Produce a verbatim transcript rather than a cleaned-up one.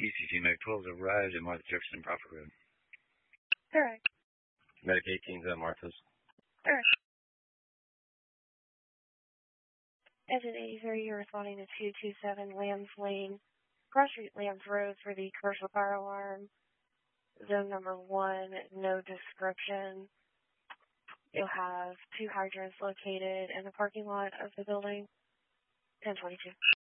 E C T Medic twelve has arrived at Martha Jefferson Proper Road. Correct. Medic eighteen's at Martha's. Correct. Exit eighty-three, you're responding to two two seven Lambs Lane, Cross Street, Lambs Road for the commercial fire alarm. Zone number one, no description. You'll have two hydrants located in the parking lot of the building. ten twenty-two.